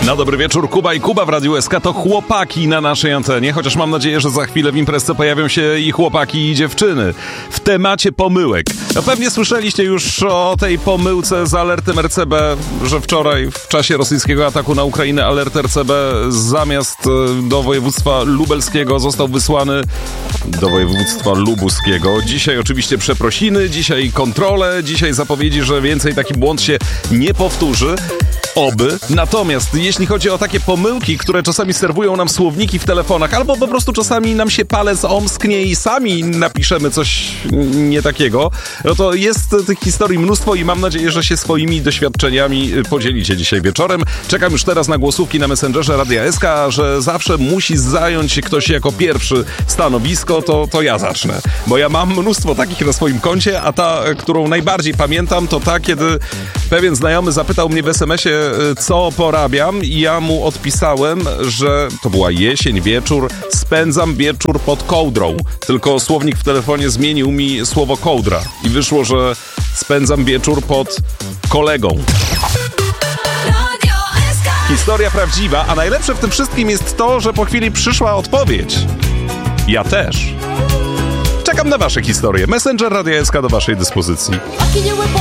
Na dobry wieczór, Kuba i Kuba w Radiu SK to chłopaki na naszej antenie, chociaż mam nadzieję, że za chwilę w imprezce pojawią się i chłopaki i dziewczyny. W temacie pomyłek. No pewnie słyszeliście już o tej pomyłce z alertem RCB, że wczoraj w czasie rosyjskiego ataku na Ukrainę alert RCB zamiast do województwa lubelskiego został wysłany do województwa lubuskiego. Dzisiaj oczywiście przeprosiny, dzisiaj kontrole, dzisiaj zapowiedzi, że więcej taki błąd się nie powtórzy. Oby. Natomiast jeśli chodzi o takie pomyłki, które czasami serwują nam słowniki w telefonach, albo po prostu czasami nam się palec omsknie i sami napiszemy coś nie takiego, no to jest tych historii mnóstwo i mam nadzieję, że się swoimi doświadczeniami podzielicie dzisiaj wieczorem. Czekam już teraz na głosówki na Messengerze Radia SK, że zawsze musi zająć ktoś jako pierwszy stanowisko, to ja zacznę. Bo ja mam mnóstwo takich na swoim koncie, a ta, którą najbardziej pamiętam, to ta, kiedy pewien znajomy zapytał mnie w SMS-ie, co porabiam, i ja mu odpisałem, że to była jesień, wieczór, spędzam wieczór pod kołdrą. Tylko słownik w telefonie zmienił mi słowo kołdra i wyszło, że spędzam wieczór pod kolegą. Historia prawdziwa, a najlepsze w tym wszystkim jest to, że po chwili przyszła odpowiedź. Ja też. Czekam na wasze historie. Messenger Radia SK do waszej dyspozycji.